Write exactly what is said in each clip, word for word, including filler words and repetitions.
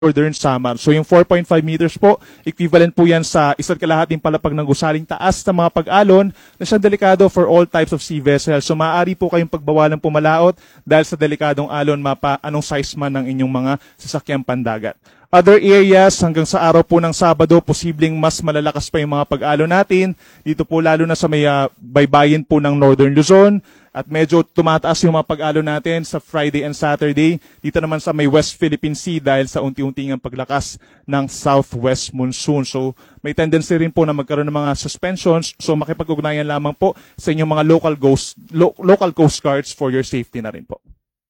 Northern Samar. So yung four point five meters po, equivalent po yan sa isa't kalahating palapag ng gusaling taas ng mga pag-alon na siyang delikado for all types of sea vessels. So maaari po kayong pagbawalan pumalaot dahil sa delikadong alon mapa anong size man ng inyong mga sasakyang pandagat. Other areas, hanggang sa araw po ng Sabado, posibleng mas malalakas pa yung mga pag-alon natin. Dito po lalo na sa may uh, baybayin po ng Northern Luzon. At medyo tumataas yung mga pag-alon natin sa Friday and Saturday. Dito naman sa may West Philippine Sea dahil sa unti-unting ang paglakas ng southwest monsoon. So may tendency rin po na magkaroon ng mga suspensions. So makipag-ugnayan lamang po sa inyong mga local, ghost, lo, local coast guards for your safety na rin po.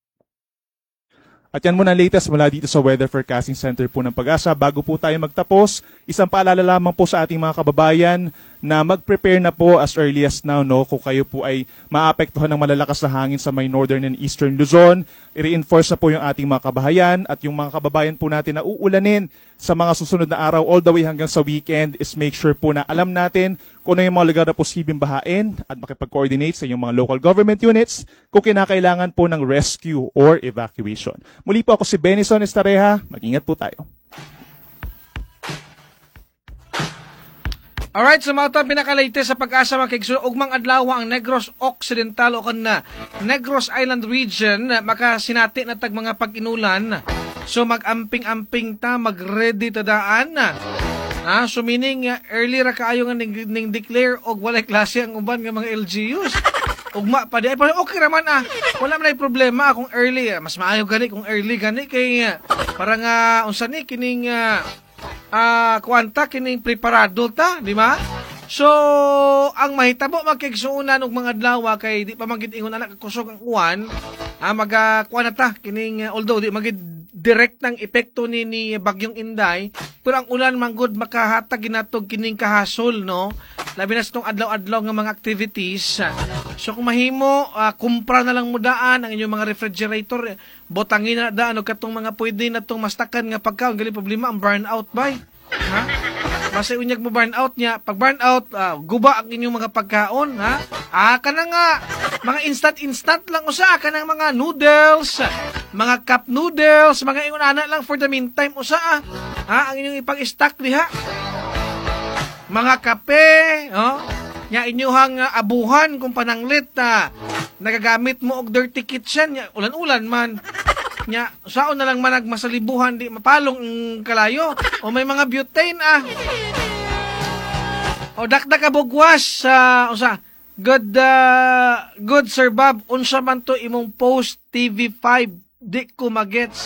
At yan muna ang latest mula dito sa Weather Forecasting Center po ng Pag-asa. Bago po tayo magtapos, isang paalala lamang po sa ating mga kababayan na mag-prepare na po as early as now, no, kung kayo po ay maapektuhan ng malalakas na hangin sa may northern and eastern Luzon. I-reinforce na po yung ating mga kabahayan at yung mga kababayan po natin na uulanin sa mga susunod na araw all the way hanggang sa weekend is make sure po na alam natin kung ano yung mga lugar na posibleng bahain at makipag-coordinate sa inyong mga local government units kung kinakailangan po ng rescue or evacuation. Muli po ako si Benison Estareja. Mag-ingat po tayo. Alright, so mga ito ang pinaka-latest sa Pag-asa mga kaigsuno. Ugmang adlaw ang Negros Occidental o kan na Negros Island region makasinati na tag mga pag-inulan. So mag-amping-amping ta, mag-ready ta daan na. Ah, so meaning uh, early ra kaayo nga ning, ning declare og walay klase ang uban nga mga L G Us. Ugma pa di ay okay raman ah. Wala man ay problema kung early. Mas maayo gani kung early gani kay uh, para nga unsa ni kining uh, Ah, uh, kwanta kining preparado ta, di ba? So, ang mahitabo magkigsuunan og mga adlaw kay di pa magid ingon anak kusog ang uwan, ah maga kuan ta kining uh, although di magid direct ng epekto ni ni Bagyong Inday, pero ang ulan manggod makahatag ginatog kining kahasol, no? Labi na sa tong adlaw-adlaw nga mga activities. So kung mahimo, uh, kumpra na lang mo daan ang inyong mga refrigerator, botangin na daan o katong mga pwede na tong mastakan nga pagkaon, gali problema ang burnout ba? Ha? Basta unyag mo burnout niya, pag burnout, uh, guba ang inyong mga pagkaon, ha? Ah, ka na nga, mga instant-instant lang usa, ka ng mga noodles, mga cup noodles, mga ingon ana lang for the meantime usa, ha? Ang inyong ipag-stock diha. Mga kape, oh, nya inyuhang uh, abuhan kung pananglit na uh, nagagamit mo og dirty kitchen, nya ulan-ulan man. Nya saon na lang manag masalibuhan di mapalong ang kalayo o may mga butane ah. O dakdak abugwas sa uh, usa good uh, good Sir Bob unsa man to imong post T V five di ko magets.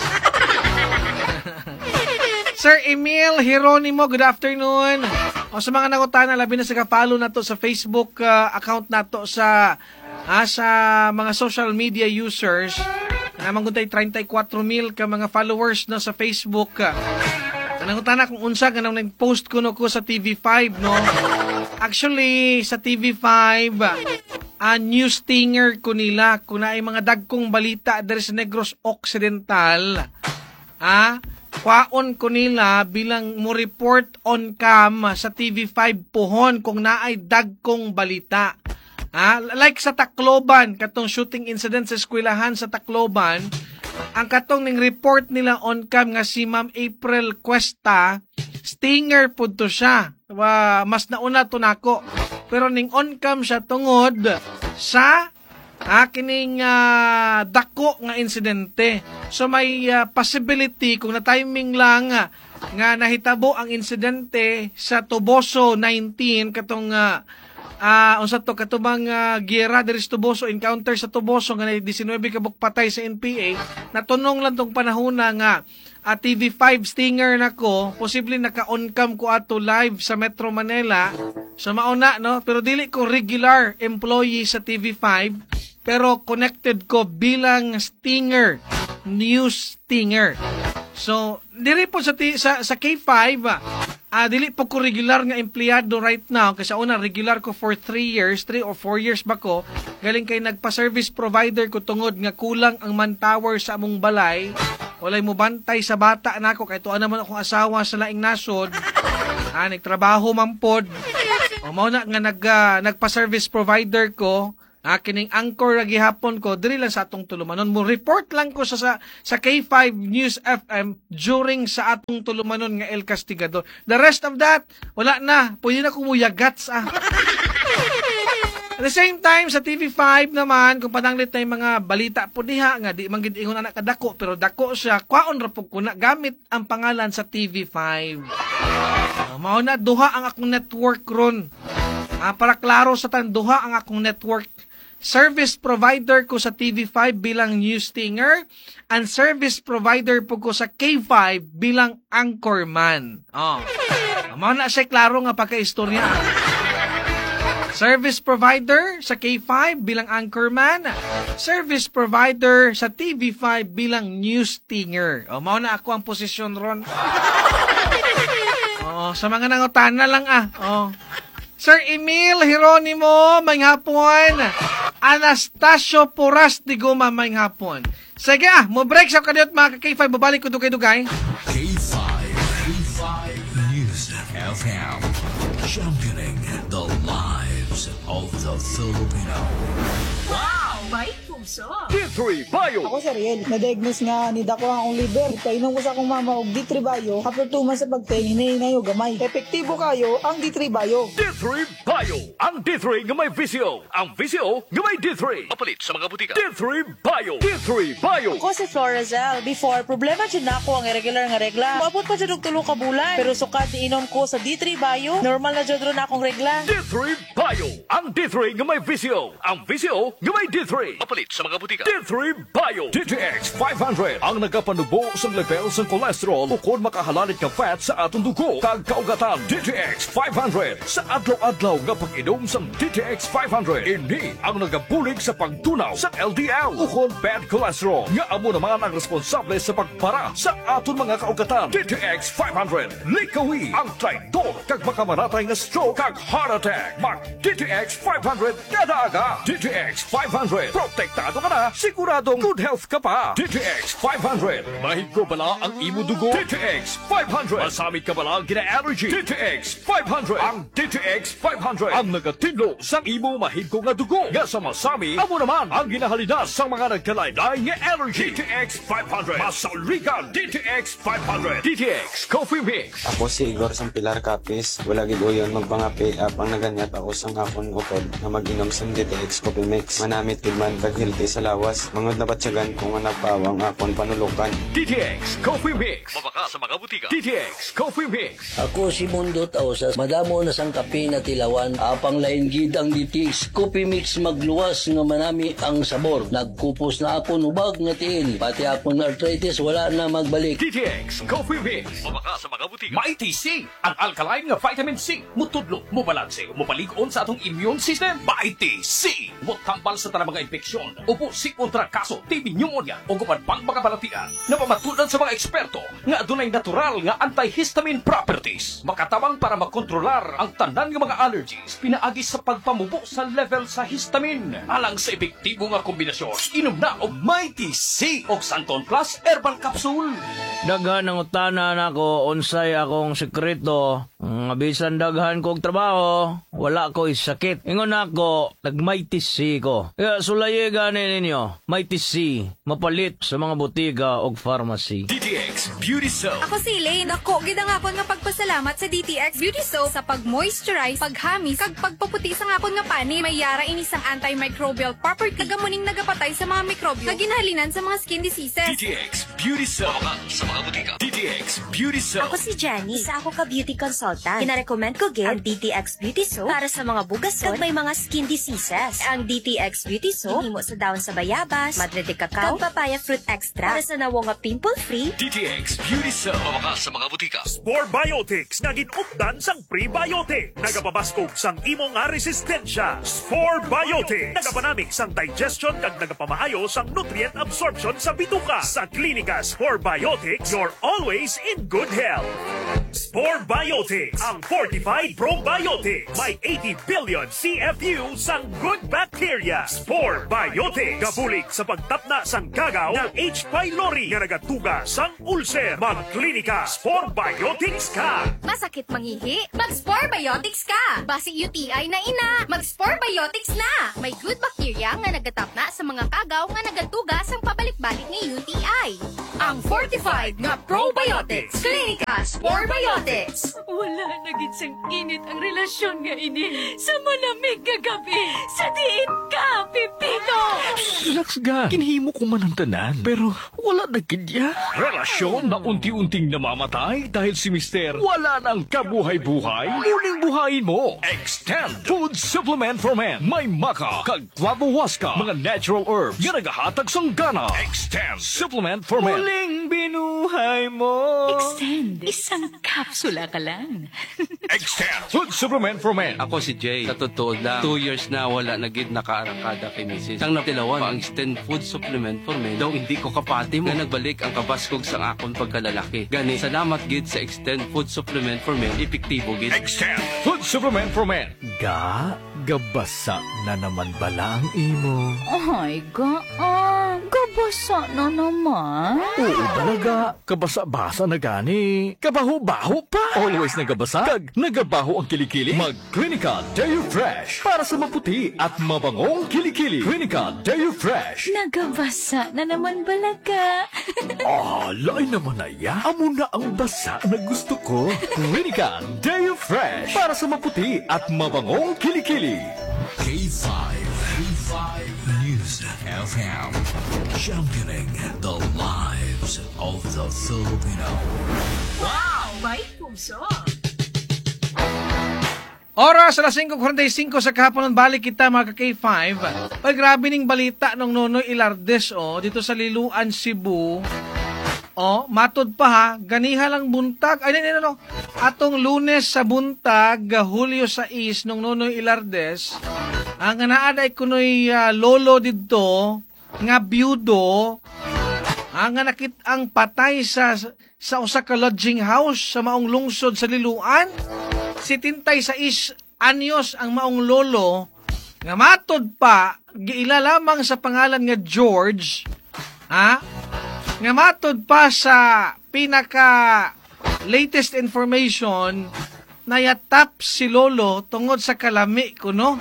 Sir Emil Hieronimo, good afternoon. O sa mga nangutana, labi na sa ka-follow na to sa Facebook uh, account na to sa, ah, sa mga social media users. Namang guntay thirty-four mil ka mga followers no, sa Facebook. Nangutana kung unsa ka nang nag-post ko no ko sa T V five, no? Actually, sa T V five, uh, news stinger ko nila kung na ay mga dagkong balita dari sa Negros Occidental. Ah, kwaon ko nila bilang mo report on cam sa T V five pohon kung naay dagkong balita. Ah, like sa Tacloban, katong shooting incident sa eskwelahan sa Tacloban, ang katong ning report nila on cam nga si Ma'am April Cuesta, stinger pud to siya. Uh, mas nauna to nako. Pero ning on cam siya tungod sa ah, kining uh, dako nga insidente. So may uh, possibility kung na timing lang uh, nga nahitabo ang insidente sa Toboso nineteen katong uh, uh, unsa to katubang uh, giyera diri sa Toboso, encounter sa Toboso nga nineteen kabuk patay sa N P A. Natunong lang tong panahon nga uh, T V five stinger nako, posible naka-on cam ko ato live sa Metro Manila. So mauna no, pero dili ko regular employee sa T V five. Pero connected ko bilang stinger, news stinger. So, dili po sa, sa, sa K five, ah, uh, dili po ko regular nga empleyado right now. Kasi una, regular ko for three years, three or four years ba ko. Galing kay nagpa-service provider ko tungod nga kulang ang manpower sa among balay. Walay mo bantay sa bata na ako. Kaya tuwa naman akong asawa sa laing nasod. Ah, nagtrabaho man pod. O mao na nga nag, uh, nagpa-service provider ko. Ah, kining anchor ra gihapon ko diri lang sa atong tulumanon. Mo report lang ko sa sa, sa K five News F M during sa atong tulumanon nga El Castigador. The rest of that, wala na. Pwede na ko muyagats ah. At the same time, sa T V five naman, kung pananglit na yung mga balita po diha, nga di man gid ingon anak kadako, pero dako siya, kwaon ra po kuna, gamit ang pangalan sa T V five. Uh, mao na, duha ang akong network ron. Uh, para klaro sa tan, duha ang akong network. Service provider ko sa T V five bilang news stinger, and service provider po ko sa K five bilang anchorman. Oh. Uh, mao na siya klaro nga pagka-istorya. Service provider sa K five bilang anchorman. Service provider sa T V five bilang news stinger. O, mao na ako ang posisyon ron. O, sa mga nangutana lang ah. O. Sir Emil Hieronimo, may hapon. Anastasio Puras de Goma, may hapon. Sige ah, mo break sa kadiyot mga K five. Babalik ko dugay-dugay. K five, K five News F M. Championing the lives of the Filipino. Wow! May puso! D three Bio! Ako si Ariel, na-diagnose nga ni Dako ang akong liver. Painom ko sa akong mama og D three Bio. After two months sa pagtayin, hinahinay o gamay. Epektibo kayo ang D three Bio. D three Bio! Ang D three nga may visyo. Ang visyo nga may D three. Papalit sa mga butika. D three Bio! D three Bio! Ako si Florazel. Before, problema dyan na ako ang irregular nga regla. Maabot pa dyan og tulo ka bulan. Pero sukat ni inom ko sa D three Bio, normal na dyan ron akong regla. D three Bio! Ang D three nga may visyo. Ang visyo nga may D three. Papalit sa mga butika. D three Bio! D T X five hundred ang nagapanubo sa level sa cholesterol ukod makahalanit ka fat sa atong dugo. Kag kaugatan D T X five hundred sa adlaw-adlaw nga pag-inom sa D T X five hundred. Ini ang nagabulig sa pagtunaw sa L D L ukod bad cholesterol nga amo naman ang responsable sa pagpara sa aton mga kaugatan. D T X five hundred likawi ang traidor kag makamaratay nga stroke kag heart attack. Mag D T X five hundred kada aga. D T X five hundred protektado ka na, siguradong good health ka pa. D T X five hundred mahigko bala ang imo dugo. D T X five hundred masamit ka bala ang gina-allergy. D T X five hundred ang D T X five hundred ang nagatindlo sa imo mahigko nga dugo. Nga sa masami, amo naman ang ginahalidas sa mga nagkalaylay nga allergy. D T X five hundred masauligan. D T X five hundred D T X Coffee Mix. Ako si Igor sang Pilar Capis. Wala gid uyon magpangapi apang naganyat ako sang akon utod nga mag-inom sang D T X Coffee Mix. Manamit gid man kag healthy sa lawas. Mangod na batsyagan kung nga nagpawang akon panulukan. D T X Coffee Mix. Mabaka sa mga butika. D T X Coffee Mix. Ako si Mundo Tausas, madamo na sang kape na tilawan, apang lain gid ang D T X Coffee Mix magluwas nga manami ang sabor. Nagkupos na ako nubag nga tiil, pati akong arthritis wala na magbalik. D T X Coffee Mix. Mabaka sa mga butika. Mighty C, ang alkaline nga vitamin C. Mutudlo, mubalanse, mupaligon sa atong immune system. Mighty C, mutambal sa tanang mga infeksyon. Upo si kontra kaso, T B pneumonia o guman pang mga balatian. Napamatunan sa mga eksperto nga adunay natural nga antihistamine properties. Makatabang para makontrolar ang tanan nga mga allergies pinaagi sa pagpamubo sa level sa histamine. Alang sa epektibo nga kombinasyon, inom na og Mighty C og Santon Plus Herbal Capsule. Daghan ang utanan ako, unsay akong sekreto. Nga bisan daghan kong trabaho, wala ko sakit. Ingon ako, nag-Mighty C ko. Kaya sulaye gani ninyo, Mighty C, mapalit sa mga butika o pharmacy. D T X Beauty Soap. Ako si Elaine. Ako, gid ang akon nga pagpasalamat sa D T X Beauty Soap sa pag-moisturize, paghamis, kag pagpaputi sa akon nga pani. May yara ini sang antimicrobial property. Kagamuning nagapatay sa mga mikrobyo. Kaginhalinan sa mga skin diseases. D T X Beauty Soap. Mabaka sa mga butika. D T X Beauty Soap. Ako si Jenny. Isa ako ka beauty consultant. Kinarecommend ko gid ang D T X Beauty Soap para sa mga bugason kag may mga skin diseases. Ang D T X Beauty Soap himo sa dahon sa bayabas, madre de cacao, kag papaya fruit extra para sa nawo nga pimple-free. D T X Beauty Soap. Mabaka sa mga butika. Spore Biotics nga ginupdan sang prebiotic. Nagapabaskog sang imo nga resistensya. Spore Biotics nagapanamig sang digestion kag nagapamaayo sang nutrient absorption sa bituka. Sa klinika Spore Biotics, you're always in good health. Spore Biotics, ang fortified probiotics. May eighty billion C F U sang good bacteria. Spore Biotics. Biote. Gabulig sa pagtapna sang kagaw ng H. pylori nga nagatuga sang ulcer. Magklinika Spore Biotics ka. Masakit mangihi? Mag-Spore Biotics ka! Basi U T I na ina, mag-Spore Biotics na! May good bacteria nga nagatapna sa mga kagaw nga nagatuga sang pabalik-balik ni U T I. Ang fortified nga probiotics. Klinika Spore Biotics. Wala na gid sang init ang relasyon nga ini sa malamig nga gabi. Sa diin ka, Pipino! Relax ga. Kinhimo ko man ang tanan. Pero wala na kidya. Relasyon na unti-unting namamatay dahil si Mister wala nang kabuhay-buhay. Muling buhayin mo. Extend Food Supplement for Men. May maka, kag clavohuasca, mga natural herbs nga nagahatag sang gana. Extend Supplement for Men. Muling binuhay mo. Extend. Isang kapsula ka lang. Extend Food Supplement for Men. Ako si Jay. Sa totoo lang, two years na wala na gid nakaarakada kay Missus Sang natilawan pa ang Extend Food Supplement for Men. Daw hindi ko kapati mo. Nga nagbalik ang kabaskog sang akon pagkalalaki. Gani, salamat gid sa Extend Food Supplement for Men. Epektibo gid. Extend Food Supplement for Men. Ga, gabasa na naman bala ang imo. Ay, ga, ah, gabasa na naman. Oo balaga, kabasa-basa na gani. Kabaho-baho pa. Always nagabasa, kag nagabaho ang kilikili. Mag-Clinica Deo Fresh para sa maputi at mabangong kilikili. Clinica Deo Fresh. Nagabasa na naman balaga. Ah, lain naman na ya. Amo na ang basa na gusto ko. Clinica Deo Fresh para sa maputi at mabangong kilikili. K five, K five News F M, championing the lives of the Filipino. Wow, may puso. Oras, alas five forty-five sa kahapon ng balik kita mga ka-K five. Ay, grabe ning balita ng Nonoy Ilardes, oh, dito sa Liloan, Cebu. Oh, matod pa ha, ganiha lang buntag. Ay, no, no, no. Atong Lunes sa buntag, Hulyo sais, nung Nonoy Ilardes, ang naaday kunoy uh, lolo dito, nga byudo, ang nakit ang patay sa sa usa ka lodging house sa maong lungsod sa Liloan. Sitintay sa is anyos ang maong lolo, nga matod pa, giila lamang sa pangalan nga George, ha? Nga matod pa sa pinaka latest information na yatap si lolo tungod sa kalami ko, no?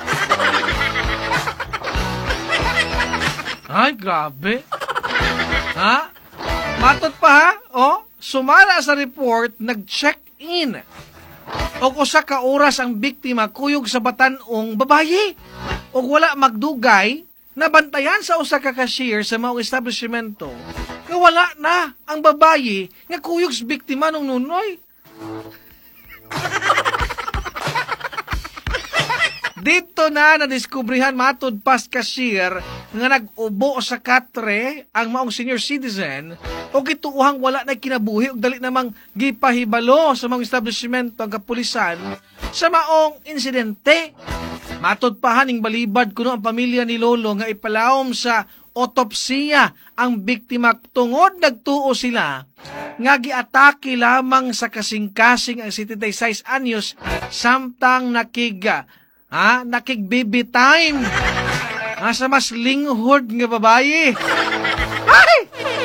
Ay, grabe. Ha? Matod pa ha? O, sumara sa report, nag-check-in. O usa ka oras ang biktima kuyog sa batanong babayi. O wala magdugay, nabantayan sa usa ka cashier sa maong establishmento nga wala na ang babayi nga kuyog sa biktima ng nunoy. Dito na nadiskubrihan matod pas cashier nga nag-ubo sa katre ang maong senior citizen o gituuhang wala na kinabuhi o dali namang gipahibalo sa maong establishmento ang kapulisan sa maong insidente. Matod pa haning balibad kuno ang pamilya ni Lolo nga ipalawom sa otopsiya ang biktima tungod nagtuo sila nga giatake lamang sa kasing-kasing ang seventy-six anyos samtang nakiga ha nakig baby time ha, sa mas linghod nga babayi. Ay!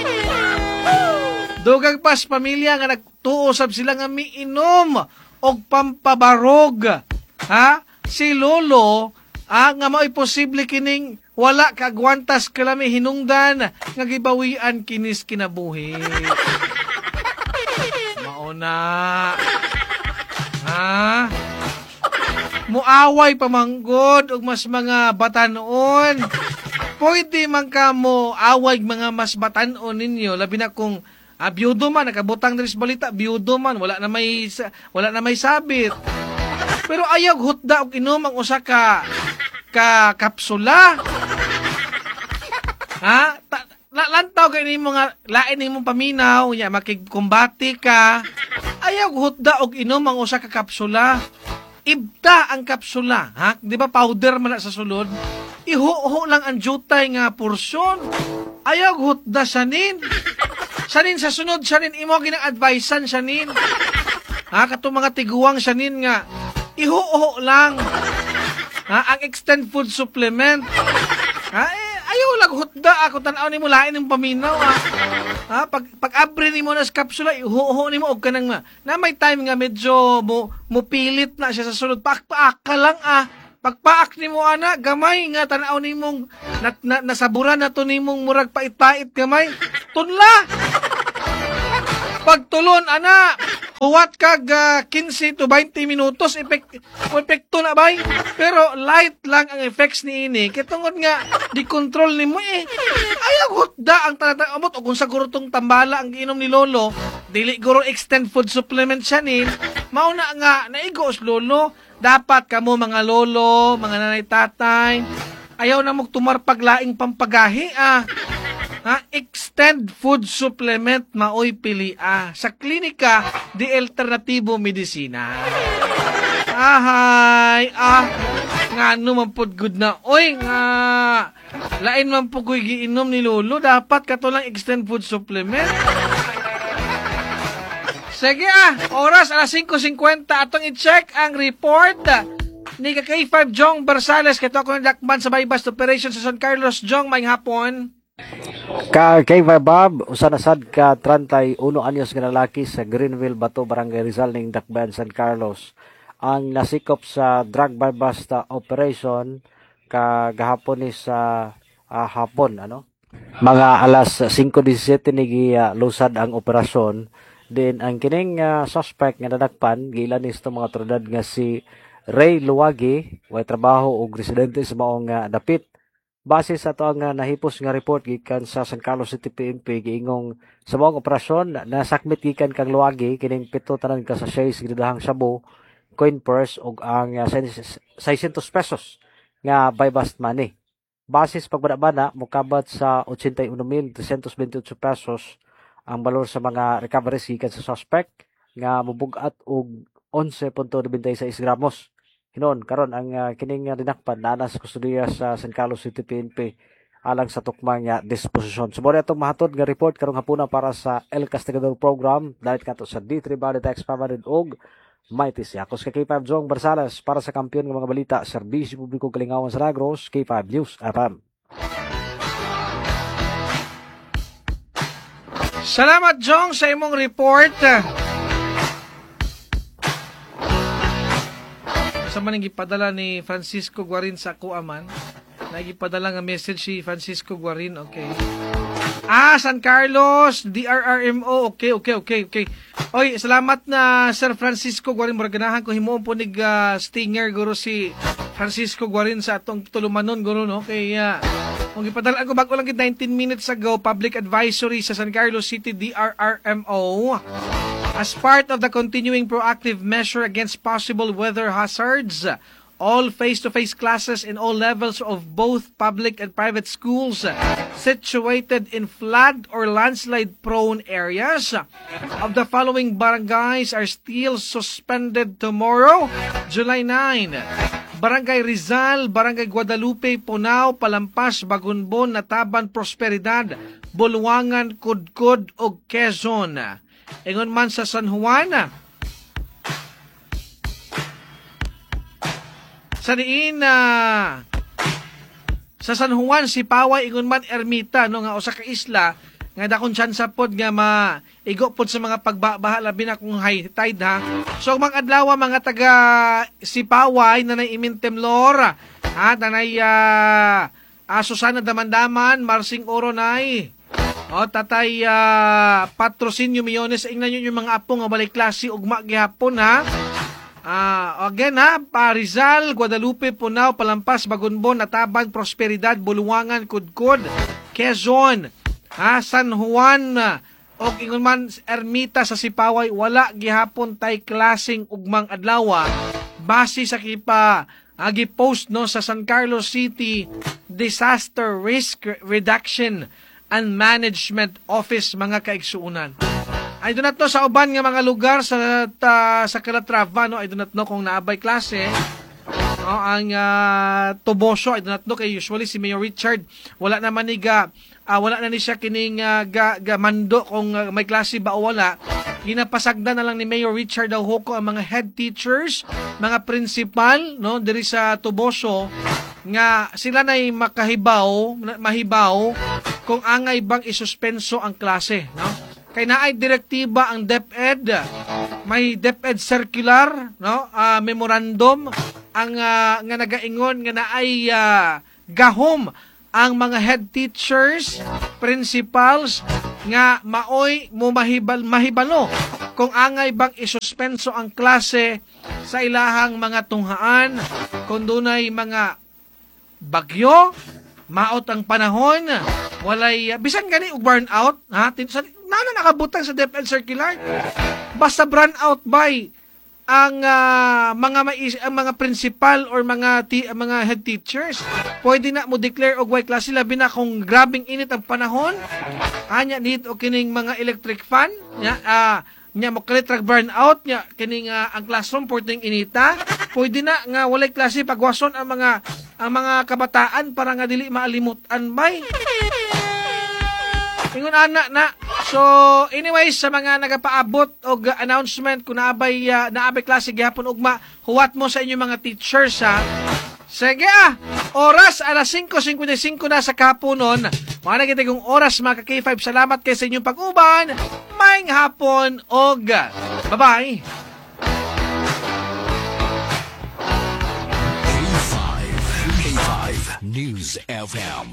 Dugang pas pamilya nga nagtuo sab sila nga miinom og pampabarog ha si Lolo ah, nga mao'y posible kining wala kagwantas kalami hinungdan nga gibawian kinis kinabuhi. Mauna. Ha? Muaway pamanggod og mas mga batanon. Pwede man ka mo away mga mas batanon ninyo labi na kung ah, biyudo man nakabutang diri sa balita, biyudo man wala na may wala na may sabit. Pero ayaw hutda og inom ang usa ka ka kapsula. Ha? Ta, la, lantaw kay nimo nga lain nimo paminaw, nya makigkumbati ka. Ayaw hutda og inom ang usa ka kapsula. Ibta ang kapsula, ha? Di ba powder man na sa sulod? Iho-ho lang ang jutay nga porsyon. Ayaw hutda sanin. Sanin sa sunod, sanin imo gina-advisean sanin. Ha? Katong mga tiguang sanin nga iho-ho lang. Ha? Ang extend food supplement. Ha? Eh, ayaw da ako tanaw nimo lain ng paminaw ah. Ha, pag pag abre nimo na sa kapsula, ihuho nimo og kanang nga. Na may time nga medyo mo mupilit na siya sa sulod. Paak-paak ka lang ah. Pagpaak nimo ana, gamay nga tanaw nimong na, na, nasaburan na to nimong murag pait-pait gamay. Tunla. Pagtulon ana, huwat kag uh, fifteen to twenty minutos epek epekto na bay. Pero light lang ang effects ni ini. Kitungod nga di control nimo eh. Ay agot da ang tanatamot o kung sa guro tong tambala ang giinom ni lolo, dili guro extend food supplement siya nin. Mauna nga naigos lolo, dapat kamo mga lolo, mga nanay tatay, ayaw na mong tumarpag laing pampagahi ah. Ha, extend food supplement maoy pili ah. Sa klinika di alternatibo medisina. Ahay, ah, nga no man pod good na. Oy, nga, lain man po ko'y giinom ni lolo, dapat kato lang extend food supplement. Sige ah, oras alas five fifty, atong i-check ang report ni K five Jong Barsales, kato ako ng dakman sa bypass operation sa San Carlos. Jong, may hapon. Ka kay Bob, usa na sad ka thirty-one anyos nga lalaki sa Greenville, Bato, Barangay Rizal ning Dakbayan, San Carlos ang nasikop sa drug bypass operation kagahapon ni sa uh, hapon ano mga alas five seventeen ni uh, lusad ang operasyon. Then ang kining uh, suspect nga nadakpan giilan ni sa mga otoridad nga si Ray Luwagi, way trabaho og residente sa maong uh, dapit. Base sa to ang uh, nahipos nga report gikan sa San Carlos City P N P giingong sa maong operasyon nasakmit gikan kang Luwagi kining pito tanan ka sa shares gidahang shabu, coin purse ug ang uh, six hundred pesos nga bypass money. Base sa pagbada-bada mokabat sa eighty-one thousand three hundred twenty-eight pesos ang balor sa mga recoveries gikan sa suspect nga mobugat og eleven point nine six gramos. Hinon karon ang uh, kining uh, dinakpan naa sa kustudiya sa San Carlos City P N P alang sa tukmang nga disposisyon. Subo atong mahatod nga report karong hapuna para sa El Castigador program dalit kato sa D three Body Tax five hundred og Mighty si Akos K five Jong Barsales para sa kampiyon ng mga balita serbisyo publiko Kalingawan sa Negros K five News F M. Salamat Jong sa imong report. Sa maning gipadala ni Francisco Guarin sa Kuaman. Nagipadala nga message si Francisco Guarin. Okay. Ah, San Carlos, D R R M O. Okay, okay, okay, okay. Oy, salamat na Sir Francisco Guarin. Murag ganahan ko himuon po nig uh, stinger guro si Francisco Guarin sa atong tulumanon guro no. Okay, uh, kung gipadala ko bago lang gid nineteen minutes ago, public advisory sa San Carlos City D R R M O. As part of the continuing proactive measure against possible weather hazards, all face-to-face classes in all levels of both public and private schools situated in flood or landslide-prone areas of the following barangays are still suspended tomorrow, July ninth. Barangay Rizal, Barangay Guadalupe, Punao, Palampas, Bagunbon, Nataban, Prosperidad, Bulwangan, Kudkod ug Quezon. Ingon man sa San Juan, sa diin uh, sa San Juan si Paway ingon man ermita no nga usa ka isla nga dakon tsansa pod nga maigo pod sa mga pagbabaha labi na kung high tide ha. So mga adlaw mga taga si Paway nanay Imintemlor ha nanay uh, uh, Susana Damandaman, Marsing Oronay. O tatay uh, Patrocinio Millones ingnan nyo yung mga apo nga balay klase ugma gihapon ha. Uh, again ha, pa Rizal, Guadalupe, Punao, Palampas, Bagunbon, Nataban, Prosperidad, Bulwangan, Kudkod, Quezon, ha, San Juan, o ingon man ermita sa Sipaway, wala gihapon tay klaseng ugmang adlaw base sa kipa agi post no sa San Carlos City Disaster Risk Reduction and Management Office mga kaigsuunan. I do not know sa uban nga mga lugar sa ta, sa Calatrava no, I do not know kung naabay klase. No, ang uh, Toboso, I do not know kay usually si Mayor Richard wala naman ni ga uh, wala na ni siya kining uh, ga, ga mando kung uh, may klase ba o wala. Ginapasagda na lang ni Mayor Richard daw hoko ang mga head teachers, mga principal no diri sa Toboso nga sila nay makahibaw mahibaw kung angay bang isuspenso ang klase, no? Kay naay direktiba ang DepEd, may DepEd circular, no? Uh, memorandum ang uh, nga nagaingon nga naay uh, gahom ang mga head teachers, principals nga maoy mo mahibal mahibalo kung angay bang isuspenso ang klase sa ilahang mga tunghaan kung dunay mga bagyo, maot ang panahon, walay uh, bisan gani og burnout, ha? Tin sa nana nakabutang sa DepEd circular. Basta burnout by ang uh, mga mais, ang mga principal or mga ti, mga head teachers, pwede na mo declare og way klase labi na kung grabing init ang panahon. Anya dito kining mga electric fan, nya uh, nya mo kalitrag burnout nya kining uh, ang classroom pwedeng inita. Pwede na nga walay klase pagwason ang mga ang mga kabataan para nga dili maalimutan bay. Ingon ana na. So anyways sa mga nagapaabot og announcement kung naabay uh, naabay klase gihapon ugma, huwat mo sa inyong mga teachers ha. Sige ah, oras alas five fifty-five na sa kapunon. Mga nagitigong oras mga ka-K five. Salamat kay sa inyong pag-uban. Maayong hapon og bye-bye. K five. K five News F M.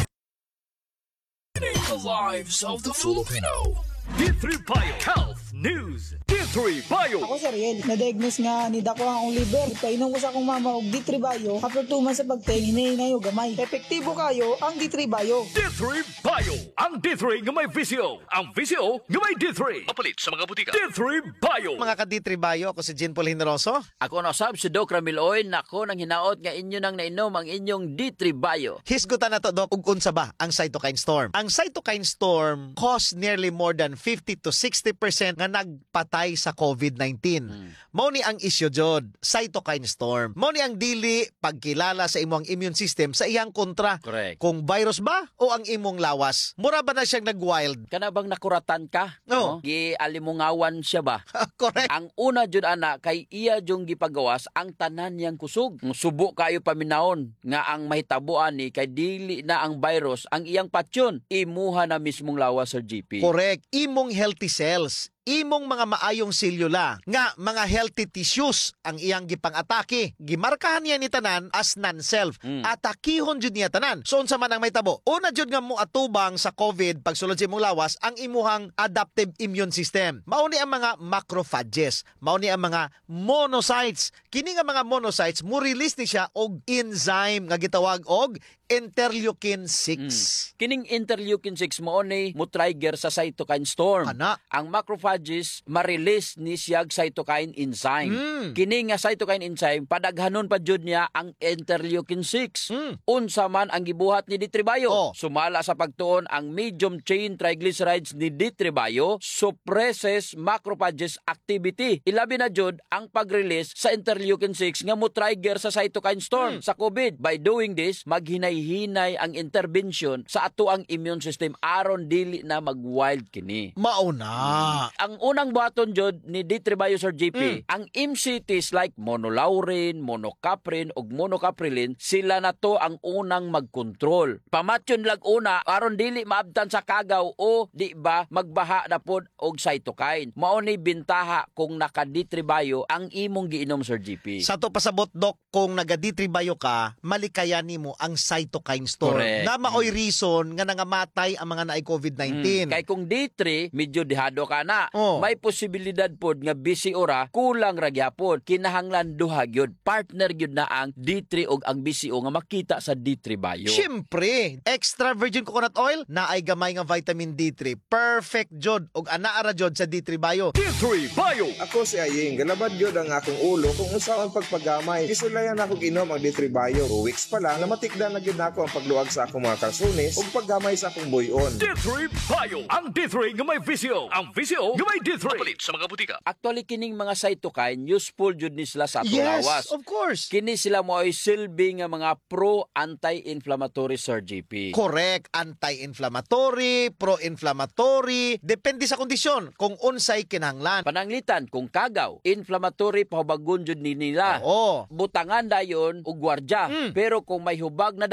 The lives of the Filipino. D three Bio Health News. D three Bio. Ako si Ariel, na-diagnose nga ni dako ang akong liver. Painom ko sa akong mama og D three Bio. After two months sa pagtayin, hinahinay o gamay. Epektibo kayo ang D three Bio. D three Bio. Ang D three nga may visyo. Ang visyo nga may D three. Mapalit sa mga butika. D three Bio. Mga ka-D three Bio, ako si Jean Paul Generoso. Ako na sab si Doc Ramiloy. Nako nang hinaot nga inyo nang nainom ang inyong D three Bio. Hisgutan na to, Doc, ug unsa ba ang cytokine storm? Ang cytokine storm caused nearly more than fifty to sixty percent nga nagpatay sa COVID nineteen. Hmm. Mao ni ang isyu jod, cytokine storm. Mao ni ang dili pagkilala sa imong immune system sa iyang kontra. Correct. Kung virus ba o ang imong lawas. Mura ba na siyang nag-wild? Kana bang nakuratan ka? No. no? Gialimungawan siya ba? Correct. Ang una jud ana kay iya jung gipagawas ang tanan niyang kusog. Subo kayo paminahon nga ang mahitabuan ni kay dili na ang virus ang iyang patyon. Imuha na mismong lawas, Sir G P. Correct. Imong healthy cells, imong mga maayong selula nga mga healthy tissues ang iyang gipang-atake. Gimarkahan niya ni tanan as non-self. Mm. Atakihon jud niya tanan. So unsa man ang mahitabo? Una jud nga mo atubang sa COVID pagsulod sa imong lawas ang imuhang adaptive immune system. Mao ni ang mga macrophages, mao ni ang mga monocytes. Kini nga mga monocytes mo release ni siya og enzyme nga gitawag og interleukin six. Mm. Kining interleukin six mo ni mo trigger sa cytokine storm. Ana. Ang macrophages ma-release ni siyag cytokine enzyme. Mm. Kini nga cytokine enzyme padaghanon pa jud niya ang interleukin six. Mm. Unsa man ang gibuhat ni D three Bio? Oh. Sumala sa pagtuon ang medium chain triglycerides ni D three Bio suppresses macrophages activity. Ilabi na jud ang pag-release sa interleukin six nga mo trigger sa cytokine storm mm. sa COVID. By doing this, maghinay hinay ang intervention sa ato ang immune system aron dili na mag-wild kini. Mauna. Ang unang buhaton jud ni D three Bio, Sir G P, mm. ang M C Ts like monolaurin, monocaprin ug monocaprilin, sila na to ang unang mag-control. Pamatyon lag una aron dili maabtan sa kagaw o di ba magbaha na pod og cytokine. Mao ni bintaha kung naka D three Bio ang imong giinom, Sir G P. Sa to pasabot, Doc, kung naga D three Bio ka, malikayan nimo ang cytokine storm. Correct. Na maoy reason nga nangamatay ang mga naay COVID nineteen. Mm. Kay kung D three, medyo dihado ka na. Oh. May posibilidad pod nga busy ora, kulang ra gyapon. Kinahanglan duha gyud. Partner gyud na ang D three ug ang B C O nga makita sa D three Bio. Siyempre, extra virgin coconut oil na ay gamay nga vitamin D three. Perfect jod ug anaa ra jod sa D three Bio. D three Bio. Ako si Aying, galabad yun ang akong ulo kung usaon pagpagamay. Kisulayan ako ginom ang D three Bio. Two weeks pa lang, namatikdan na gyud nako ang pagluag sa akong mga kalsones ug paggamay sa akong buyon. D three Bio. Ang D three nga may visyo. Ang visyo nga may D three. Mapalit sa mga butika. Actually, kining mga cytokine, useful jud ni sila sa atong Yes, lawas. of course. Kini sila mo ay silbi nga mga pro-anti-inflammatory, Sir G P. Correct. Anti-inflammatory, pro-inflammatory, depende sa kondisyon kung unsay kinahanglan. Pananglitan, kung kagaw, inflammatory pahubagon jud ni nila. Oo. Butangan dayon og gwardya. Mm. Pero kung may hubag na daan,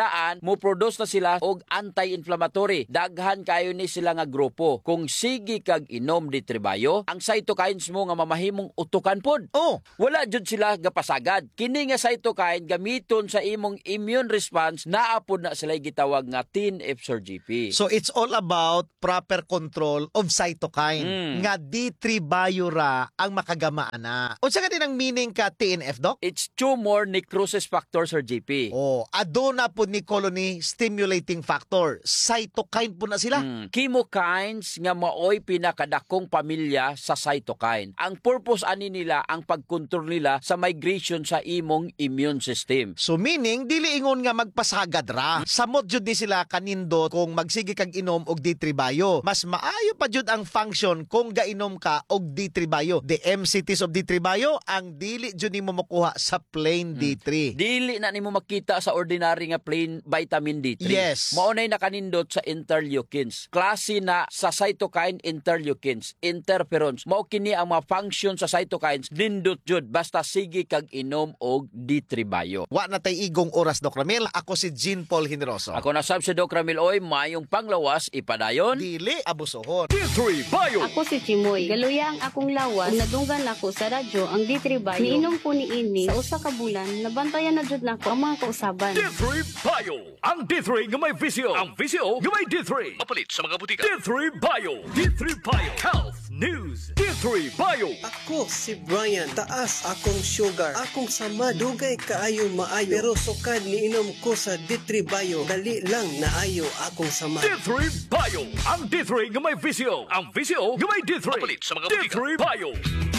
kinahanglaan mo produce na sila og anti-inflammatory. Daghan kayo ni sila nga grupo. Kung sige kag inom D three Bio, ang cytokines mo nga mamahimong utukan pod. Oh, wala jud sila gapasagad. Kini nga cytokine gamiton sa imong immune response naa pod na sila gitawag nga T N F Sir G P. So it's all about proper control of cytokine. Mm. Nga D three Bio ra ang makagamaan na. Unsa ka din ang meaning ka T N F, Doc? It's tumor necrosis factor Sir G P. Oh, aduna po ni colony stimulating factor. Cytokine po na sila. Mm. Chemokines nga maoy pinakadakong pamilya sa cytokine. Ang purpose ani nila ang pagkontrol nila sa migration sa imong immune system. So meaning dili ingon nga magpasagad ra. Samot jud ni sila kanindo kung magsige kag inom og D three Bio. Mas maayo pa jud ang function kung gainom ka og D three Bio. The M C Ts of D three Bio ang dili jud nimo makuha sa plain D three. Dili na nimo makita sa ordinary nga plain vitamin D three. Yes. Maunay nakanindot sa interleukins. Klase na sa cytokine interleukins, interferons. Mao kini ang mga function sa cytokines nindot jud basta sige kag inom og D three Bio. Wa na tay igong oras, Doc Ramil. Ako si Jean Paul Generoso. Ako na sab si Doc Ramil Oy, mayong panglawas ipadayon. Dili abusohon. D three Bio. Ako si Chimoy. Galuya ang akong lawas. Kung nadunggan ako sa radyo ang D three Bio. Niinom ko ni ini sa usa ka bulan. Nabantayan na jud nako ang mga kausaban. D three Bio. Ang D three nga may visyo. Ang visyo nga may D three. Mapalit sa mga butika. D three Bio. D three Bio. Health News. D three Bio. Ako si Brian. Taas akong sugar. Akong sama. Dugay kaayo maayo. Pero sukad niinom ko sa D three Bio. Dali lang naayo akong sama. D three Bio. Ang D three nga may visyo. Ang visyo nga may D three. Mapalit sa mga butika. D three Bio.